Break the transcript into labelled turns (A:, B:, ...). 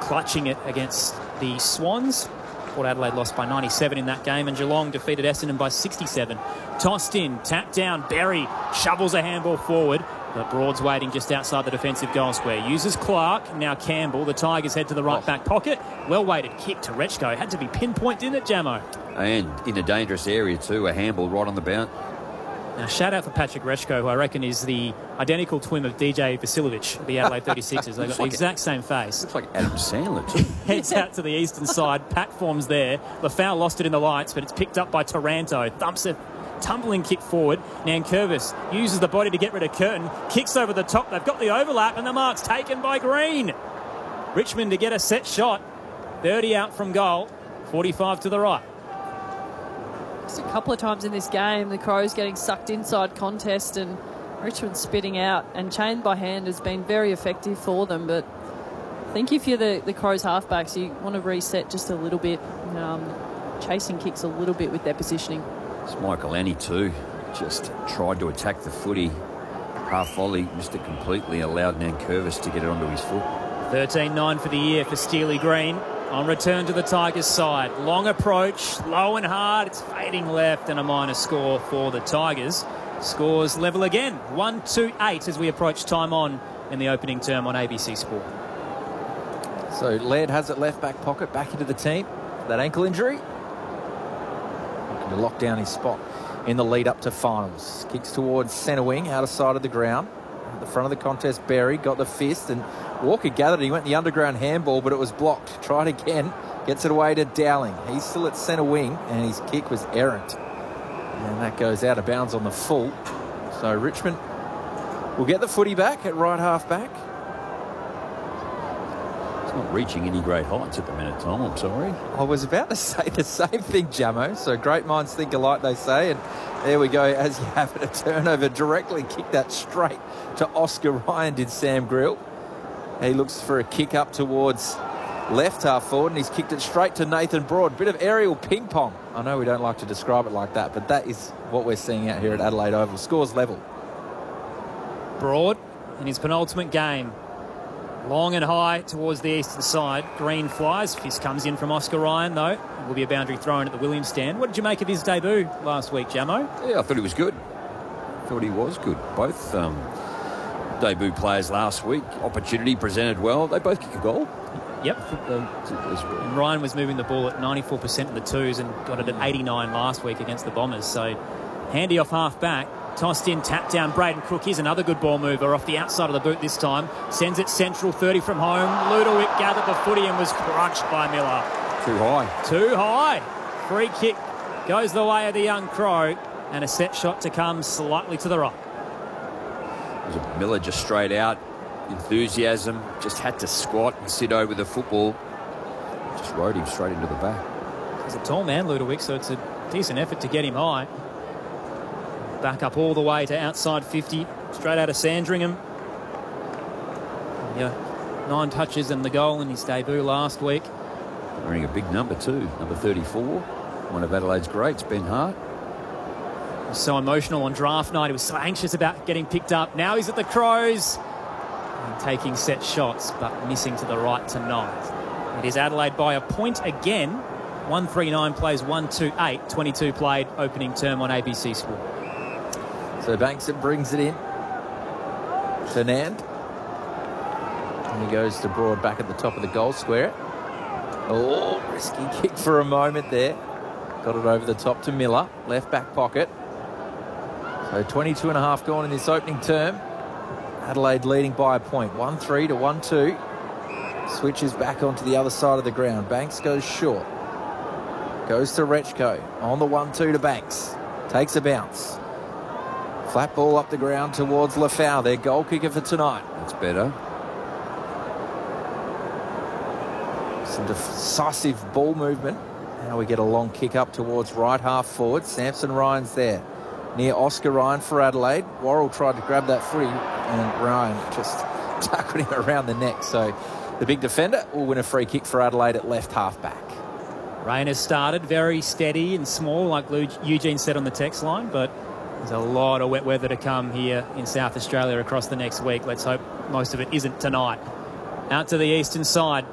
A: clutching it against the Swans. Port Adelaide lost by 97 in that game, and Geelong defeated Essendon by 67. Tossed in, tapped down, Berry shovels a handball forward, but Broad's waiting just outside the defensive goal square. Uses Clark, now Campbell. The Tigers head to the right back pocket. Well-weighted kick to Rechko. Had to be pinpoint, didn't it, Jamo?
B: And in a dangerous area too, a handball right on the bounce.
A: Now, shout out for Patrick Rechko, who I reckon is the identical twin of DJ Vasiljevic, the Adelaide 36ers. They've got the exact same face.
B: Looks like Adam Sandler too.
A: Heads out to the eastern side. Pack forms there. Lafau lost it in the lights, but it's picked up by Taranto. Thumps it. Tumbling kick forward. Nankervis uses the body to get rid of Curtin. Kicks over the top. They've got the overlap, and the mark's taken by Green. Richmond to get a set shot. 30 out from goal. 45 to the right.
C: Just a couple of times in this game, the Crows getting sucked inside contest and Richmond spitting out, and chained by hand has been very effective for them. But I think if you're the Crows halfbacks, you want to reset just a little bit, chasing kicks a little bit with their positioning.
B: It's Michael Annie too. Just tried to attack the footy. Half volley, missed it completely, allowed Nankervis to get it onto his foot.
A: 13-9 for the year for Steely Green. On return to the Tigers' side. Long approach, low and hard. It's fading left, and a minus score for the Tigers. Scores level again. 1-2-8 as we approach time on in the opening term on ABC Sport.
D: So Laird has it left back pocket, back into the team. That ankle injury. Looking to lock down his spot in the lead up to finals. Kicks towards centre wing, out of sight of the ground. At the front of the contest, Berry got the fist, and Walker gathered. He went the underground handball, but it was blocked. Tried again. Gets it away to Dowling. He's still at centre wing, and his kick was errant. And that goes out of bounds on the full. So Richmond will get the footy back at right half back.
B: It's not reaching any great heights at the minute, Tom. I'm sorry.
D: I was about to say the same thing, Jamo. So great minds think alike, they say. And there we go. As you have it, a turnover directly kicked that straight to Oscar Ryan, did Sam Grill. He looks for a kick up towards left half forward, and he's kicked it straight to Nathan Broad. Bit of aerial ping pong. I know we don't like to describe it like that, but that is what we're seeing out here at Adelaide Oval. Scores level.
A: Broad in his penultimate game. Long and high towards the eastern side. Green flies. Fist comes in from Oscar Ryan, though. It will be a boundary thrown at the Williams stand. What did you make of his debut last week, Jamo?
B: Yeah, I thought he was good. Thought he was good. Both debut players last week. Opportunity presented well. They both kick a goal.
A: Yep. And Ryan was moving the ball at 94% of the twos and got it at 89 last week against the Bombers. So handy off half back. Tossed in, tapped down. Braden Cook. Here's another good ball mover off the outside of the boot this time. Sends it central, 30 from home. Ludovic gathered the footy and was crunched by Miller.
B: Too high.
A: Too high. Free kick goes the way of the young Crow, and a set shot to come slightly to the right.
B: Miller just straight out. Enthusiasm. Just had to squat and sit over the football. Just rode him straight into the back.
A: He's a tall man, Ludovic, so it's a decent effort to get him high. Back up all the way to outside 50, straight out of Sandringham. Yeah, 9 touches and the goal in his debut last week.
B: Wearing a big number too, number 34. One of Adelaide's greats, Ben Hart.
A: He was so emotional on draft night. He was so anxious about getting picked up. Now he's at the Crows and taking set shots, but missing to the right tonight. It is Adelaide by a point again. 139 plays 128. 22 played opening term on ABC Sport.
D: So Banks brings it in. Fernand. And he goes to Broad back at the top of the goal square. Oh, risky kick for a moment there. Got it over the top to Miller. Left back pocket. So 22 and a half gone in this opening term. Adelaide leading by a point. 1-3 to 1-2. Switches back onto the other side of the ground. Banks goes short. Goes to Rechko. On the 1-2 to Banks. Takes a bounce. Flat ball up the ground towards Lafau, their goal kicker for tonight.
B: That's better.
D: Some decisive ball movement. Now we get a long kick up towards right half forward. Samson Ryan's there. Near Oscar Ryan for Adelaide. Worrell tried to grab that footy and Ryan just tackled him around the neck. So the big defender will win a free kick for Adelaide at left half back.
A: Rain has started very steady and small, like Eugene said on the text line, but there's a lot of wet weather to come here in South Australia across the next week. Let's hope most of it isn't tonight. Out to the eastern side.